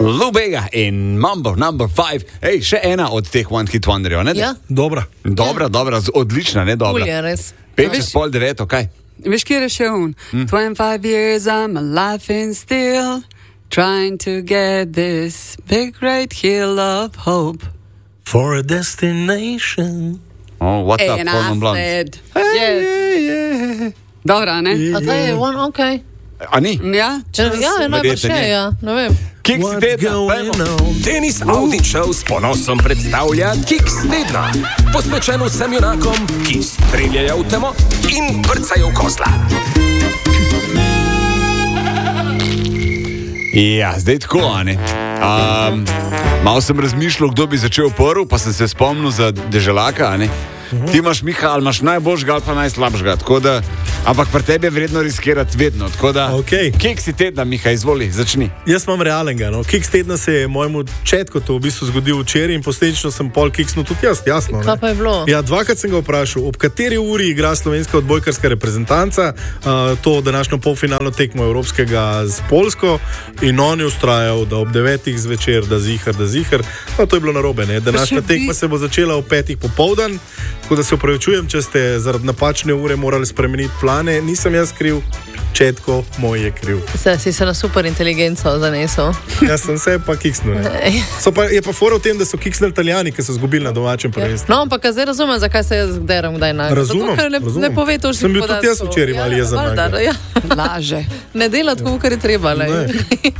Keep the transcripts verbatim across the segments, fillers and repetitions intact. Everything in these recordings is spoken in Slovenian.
Lou Bega in Mambo number five. Ej, še ena od teh One Hit Wonderjev, ne? Ja. Dobra. Dobra, dobra, z- odlična, ne dobra. Ulje, res. Pet čez pol deveto, kaj? Veš, kje je še un? Hmm. twenty-five years I'm alive and still trying to get this big great hill of hope. For a destination. Oh, what's up, And Coleman I Blonde? said, yes. Dobra, ne? A to je one, okej. A ni? Ja? Ja, ja, najbrž Verjetno je, ne. ja, ne vem. Kiks What's tedna, going dajmo. on? Denis Avdićev s ponosom predstavlja Kiks tedna, posvečen vsem junakom, ki streljajo v temo in vrcajo v kozla. Ja, zdaj tako, a ne. Um, malo sem razmišljal, kdo bi začel prvi, pa sem se spomnil za Deželaka, a ne. Ti imaš, Miha, ali imaš najboljšega ali pa najslabšega, tako da, ampak pri tebi je vredno riskirati vedno, tako da, Okej. Kiks tedna, Miha, izvoli, začni. Jaz imam realnega. No. Kiks tedna se je mojemu četku to v bistvu zgodil včeraj in posledično sem pol kiksnul tudi jaz, jasno. ne. Kaj pa je bilo? Ja, dvakrat sem ga vprašal, ob kateri uri igra slovenska odbojkarska reprezentanca, uh, to današnjo polfinalno tekmo evropskega z Poljsko, in on je ustrajal, da ob devetih zvečer, da zihar, da zihar. No, to je bilo narobe, ne. Današnja še vi- tekma se bo začela ob petih popoldan, tako da se upravičujem, če ste zaradi napačne ure morali spremeniti plane. Nisem jaz kriv, četko moj je kriv. Se, si se na super inteligenco zanesel. Jaz sem se pa kiksnil. ja. So pa, je pa fora v tem, da so kiksnili Italijani, ki so izgubili na domačem prvenstvu. No, ampak zdaj razumem, zakaj se jaz deram kdaj na Razumem, Zato, ker ne, razumem. ne pove točnih Sem bil tudi podatkov. jaz včeraj malo jezen nanj. valjda, ja. Laže. Ne dela tako, kar je treba. Ne. Ne.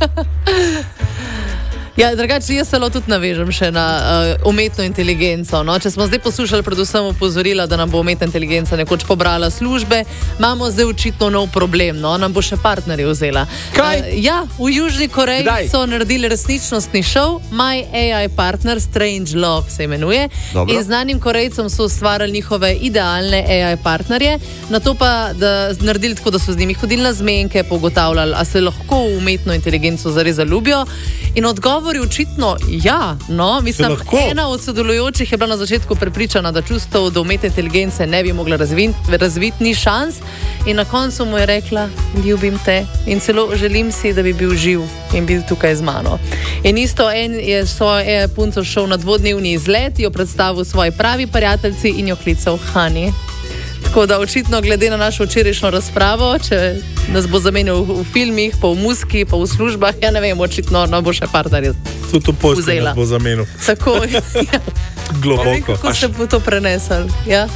Ja, drugače, jaz se lahko tudi navežem še na uh, umetno inteligenco. No? Če smo zdaj poslušali predvsem opozorila, da nam bo umetna inteligenca nekoč pobrala službe, imamo zdaj očitno nov problem, no? Nam bo še partnerje vzela. Kaj? Uh, ja, v Južni Koreji Kdaj? so naredili resničnostni šov, My A I Partner, Strange Love se imenuje. Dobro. In znanim Korejcem so ustvarjali njihove idealne A I partnerje, na to pa da naredili tako, da so z njimi hodili na zmenke, pogotavljali, a se lahko v umetno inteligenco zares zaljubijo. In odgovor je očitno ja. No? Mislim, lahko? ena od sodelujočih je bila na začetku prepričana, da čustev do umetne inteligence ne bi mogla razviti, razviti ni šans. In na koncu mu je rekla, ljubim te in celo želim si, da bi bil živ in bil tukaj z mano. In isto en je svojo punco šel na dvodnevni izlet, jo predstavil svoji pravi prijateljci in jo klical Hani. Tako da očitno, glede na našo včerajšnjo razpravo, če nas bo zamenjal v, v filmih, pa v muziki, pa v službah, ja ne vem, očitno no, bo še partnerje. Tudi to postelj Vzela. nas bo zamenil. Tako, ja. Globoko. Ne vem, kako se bo to prenesel. Ja?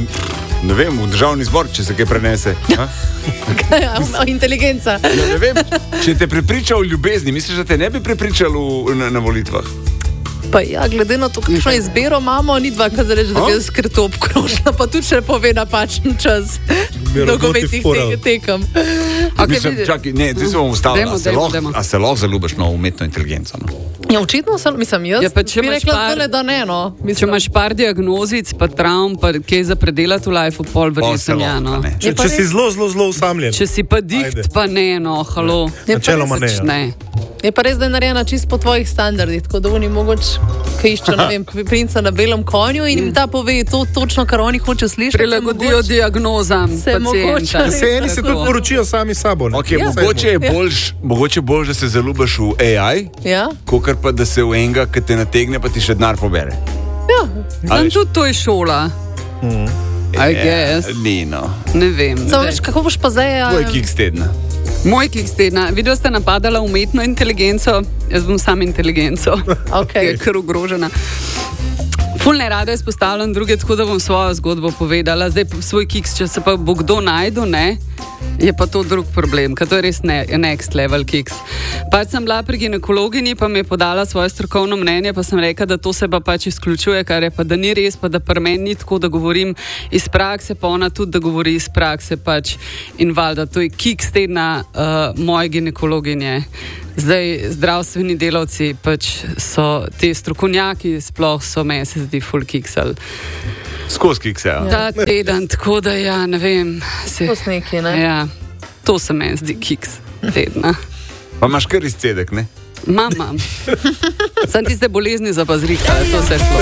Ne vem, v državni zbor, če se kaj prenese. a? Inteligenca. Ja, ne vem, če te prepriča o ljubezni, misliš, da te ne bi prepričal v, na, na volitvah? Pa ja, glede na to, kakšno izbiro imamo, ni dva, kar reče, da bi jaz skrto obkrožila, pa tudi če pove napačen čas Bi dolgovetnih roboti te, tekem. Okay, Mislim, čakaj, ne, ti se bom ustavil. Dajmo, A se dajmo, lahko- dajmo. a se lahko zaljubiš na umetno inteligenco? No? Ja, očitno sem, mislim, jaz Ja, pa če bi imaš rekla, par- zdajle, da ne, no. Če Mislim, imaš par diagnozic, pa travm, pa kaj za predelati v lifeu, pol Pol se verjetno ja, lahko, no. ne. Če, Je pa če si res- zelo, zelo, zelo usamljen. Če si pa diht, Ajde. pa ne, no, halo. Je pa Načeloma ne. Pač ja. ne. je pa res, da je narejena čisto po tvojih standardih, tako da oni mogoče, ki iščejo, ne vem, princa na belem konju in jim ta pove to točno, kar oni hočejo slišati. Prilagodijo mogoče- diagnozam Se mogoče pacienta. res- Se eni se tudi Tako. poročijo sami s sabo. ne. Okay, Ja. mogoče je Ja. boljš, mogoče boljš, da se zaljubiš v A I, Ja, kakor pa da se v enega, ki te nategne, pa ti še denar pobere. ja. A Sam veš? tudi to je šola. I guess. Ja, ni, no. Ne vem. Samo Zdaj. veš, kako boš pa zdaj... To je a, kiks tedna. Moj kiks tedna. Video ste napadala umetno inteligenco, jaz bom sam inteligenco, ki je Okay. kar ogrožena. Ful ne rada izpostavljam druge, tako da bom svojo zgodbo povedala. Zdaj svoj kiks, če se pa bo kdo najdu, ne, je pa to drug problem, ker to je res ne, next level kiks. Pač sem bila pri ginekologinji, pa mi je podala svoje strokovno mnenje, pa sem rekla, da to se pa pač izključuje, kar je pa, da ni res, pa da pri meni ni tako, da govorim iz prakse, pa ona tudi, da govori iz prakse pač. In valjda, to je kiks tedna uh, moje ginekologinje. Zdaj, zdravstveni delavci pač so ti strokovnjaki, sploh so me, se zdi, full kiksal. Skozi kikse. Ja. Ta teden, tako da ja, ne vem. Se, To so neki, ne? ja, to se meni zdi kiks tedna. Pa imaš kar izcedek, ne? Mam, mam. Sem tiste bolezni za bazrika, to se šlo.